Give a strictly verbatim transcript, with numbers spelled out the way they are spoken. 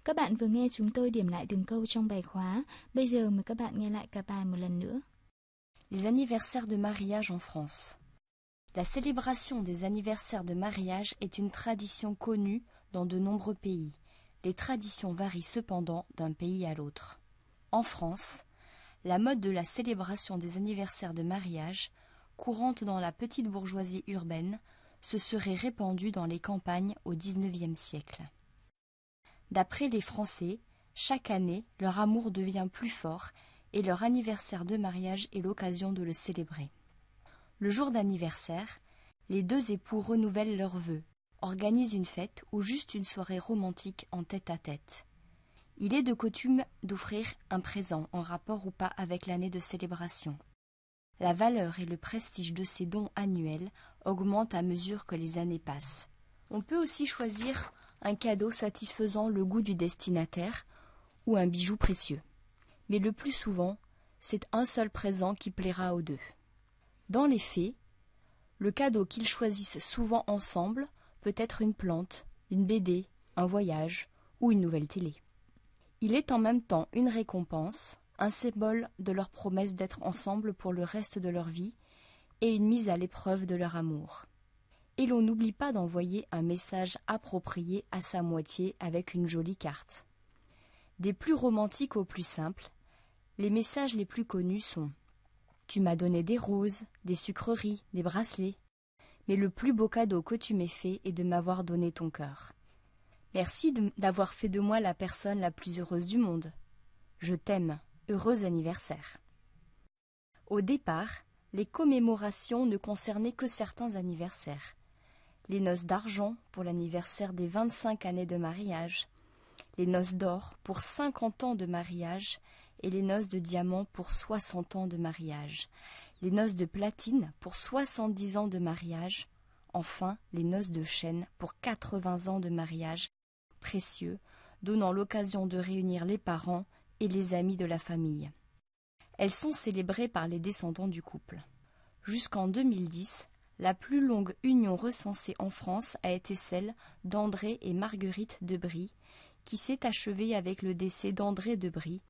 Các bạn vừa nghe chúng tôi điểm lại từng câu trong bài khóa. Bây giờ mời các bạn nghe lại cả bài một lần nữa. Les anniversaires de mariage en France. La célébration des anniversaires de mariage est une tradition connue dans de nombreux pays. Les traditions varient cependant d'un pays à l'autre. En France, la mode de la célébration des anniversaires de mariage, courante dans la petite bourgeoisie urbaine, se serait répandue dans les campagnes au dix-neuvième siècle. D'après les Français, chaque année, leur amour devient plus fort et leur anniversaire de mariage est l'occasion de le célébrer. Le jour d'anniversaire, les deux époux renouvellent leurs vœux, organisent une fête ou juste une soirée romantique en tête-à-tête. Il est de coutume d'offrir un présent en rapport ou pas avec l'année de célébration. La valeur et le prestige de ces dons annuels augmentent à mesure que les années passent. On peut aussi choisir un cadeau satisfaisant le goût du destinataire ou un bijou précieux. Mais le plus souvent, c'est un seul présent qui plaira aux deux. Dans les faits, le cadeau qu'ils choisissent souvent ensemble peut être une plante, une B D, un voyage ou une nouvelle télé. Il est en même temps une récompense, un symbole de leur promesse d'être ensemble pour le reste de leur vie et une mise à l'épreuve de leur amour. Et l'on n'oublie pas d'envoyer un message approprié à sa moitié avec une jolie carte. Des plus romantiques aux plus simples, les messages les plus connus sont « Tu m'as donné des roses, des sucreries, des bracelets, mais le plus beau cadeau que tu m'aies fait est de m'avoir donné ton cœur. Merci de, d'avoir fait de moi la personne la plus heureuse du monde. Je t'aime, heureux anniversaire. » Au départ, les commémorations ne concernaient que certains anniversaires. Les noces d'argent pour l'anniversaire des vingt-cinq années de mariage, les noces d'or pour cinquante ans de mariage et les noces de diamant pour soixante ans de mariage, les noces de platine pour soixante-dix ans de mariage, enfin les noces de chêne pour quatre-vingts ans de mariage, précieux, donnant l'occasion de réunir les parents et les amis de la famille. Elles sont célébrées par les descendants du couple. Jusqu'en deux mille dix, la plus longue union recensée en France a été celle d'André et Marguerite de Brie, qui s'est achevée avec le décès d'André de Brie